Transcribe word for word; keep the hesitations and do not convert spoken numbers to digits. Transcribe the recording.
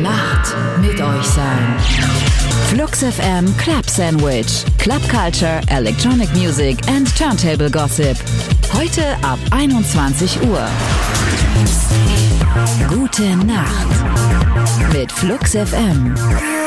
Nacht mit euch sein. Flux F M Club Sandwich. Club Culture, Electronic Music and Turntable Gossip. Heute ab einundzwanzig Uhr. Gute Nacht mit Flux F M.